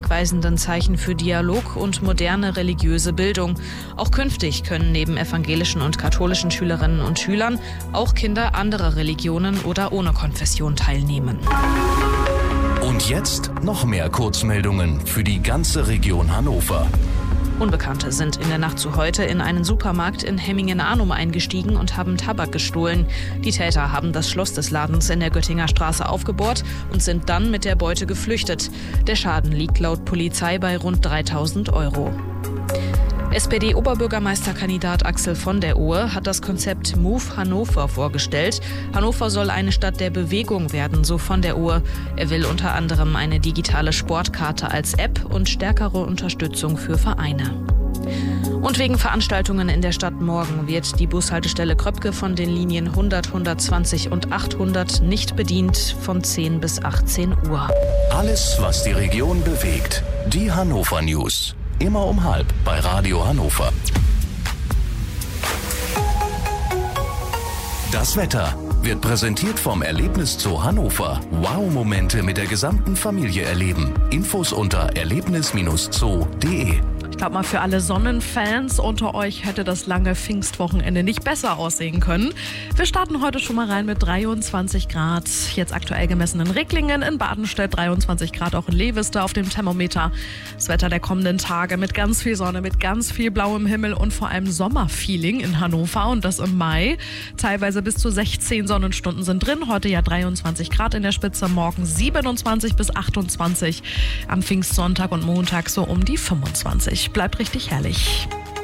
wegweisenden Zeichen für Dialog und moderne religiöse Bildung. Auch künftig können neben evangelischen und katholischen Schülerinnen und Schülern auch Kinder anderer Religionen oder ohne Konfession teilnehmen. Und jetzt noch mehr Kurzmeldungen für die ganze Region Hannover. Unbekannte sind in der Nacht zu heute in einen Supermarkt in Hemmingen-Arnum eingestiegen und haben Tabak gestohlen. Die Täter haben das Schloss des Ladens in der Göttinger Straße aufgebohrt und sind dann mit der Beute geflüchtet. Der Schaden liegt laut Polizei bei rund 3.000 €. SPD-Oberbürgermeisterkandidat Axel von der Ohe hat das Konzept Move Hannover vorgestellt. Hannover soll eine Stadt der Bewegung werden, so von der Ohe. Er will unter anderem eine digitale Sportkarte als App und stärkere Unterstützung für Vereine. Und wegen Veranstaltungen in der Stadt morgen wird die Bushaltestelle Kröpke von den Linien 100, 120 und 800 nicht bedient von 10 bis 18 Uhr. Alles, was die Region bewegt. Die Hannover News. Immer um 12 bei Radio Hannover. Das Wetter wird präsentiert vom Erlebniszoo Hannover. Wow-Momente mit der gesamten Familie erleben. Infos unter erlebnis-zoo.de. Ich glaube mal, für alle Sonnenfans unter euch hätte das lange Pfingstwochenende nicht besser aussehen können. Wir starten heute schon mal rein mit 23 Grad. Jetzt aktuell gemessen in Ricklingen, in Badenstedt 23 Grad, auch in Leviste auf dem Thermometer. Das Wetter der kommenden Tage mit ganz viel Sonne, mit ganz viel blauem Himmel und vor allem Sommerfeeling in Hannover und das im Mai. Teilweise bis zu 16 Sonnenstunden sind drin. Heute ja 23 Grad in der Spitze, morgen 27 bis 28. Am Pfingstsonntag und Montag so um die 25. Bleibt richtig herrlich.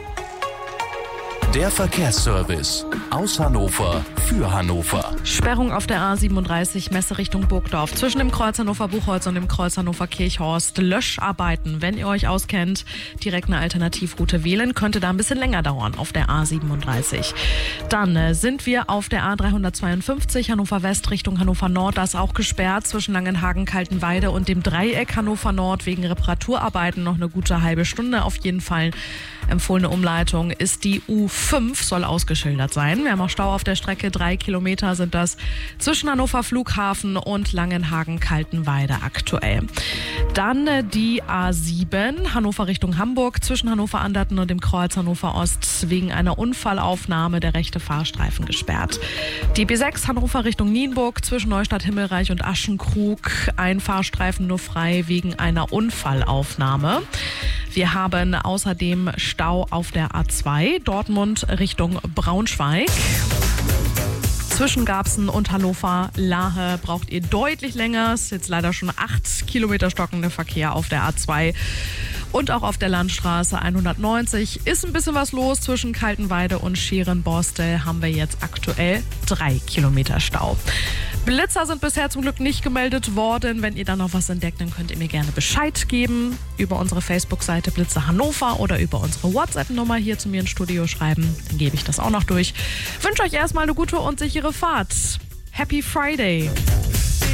Der Verkehrsservice aus Hannover für Hannover. Sperrung auf der A37 Messe Richtung Burgdorf zwischen dem Kreuz Hannover-Buchholz und dem Kreuz Hannover-Kirchhorst. Löscharbeiten, wenn ihr euch auskennt, direkt eine Alternativroute wählen, könnte da ein bisschen länger dauern auf der A37. Dann sind wir auf der A352 Hannover West Richtung Hannover Nord. Da ist auch gesperrt zwischen Langenhagen, Kaltenweide und dem Dreieck Hannover Nord wegen Reparaturarbeiten. Noch eine gute halbe Stunde auf jeden Fall. Empfohlene Umleitung ist die U5, soll ausgeschildert sein. Wir haben auch Stau auf der Strecke, 3 Kilometer sind das zwischen Hannover Flughafen und Langenhagen-Kaltenweide aktuell. Dann die A7, Hannover Richtung Hamburg, zwischen Hannover Anderten und dem Kreuz Hannover Ost wegen einer Unfallaufnahme der rechte Fahrstreifen gesperrt. Die B6 Hannover Richtung Nienburg, zwischen Neustadt Himmelreich und Aschenkrug, ein Fahrstreifen nur frei wegen einer Unfallaufnahme. Wir haben außerdem Stau auf der A2, Dortmund Richtung Braunschweig. Zwischen Garbsen und Hannover-Lahe braucht ihr deutlich länger. Es ist jetzt leider schon 8 Kilometer stockender Verkehr auf der A2. Und auch auf der Landstraße 190 ist ein bisschen was los. Zwischen Kaltenweide und Scherenborstel haben wir jetzt aktuell 3 Kilometer Stau. Blitzer sind bisher zum Glück nicht gemeldet worden. Wenn ihr da noch was entdeckt, dann könnt ihr mir gerne Bescheid geben. Über unsere Facebook-Seite Blitzer Hannover oder über unsere WhatsApp-Nummer hier zu mir ins Studio schreiben. Dann gebe ich das auch noch durch. Ich wünsche euch erstmal eine gute und sichere Fahrt. Happy Friday!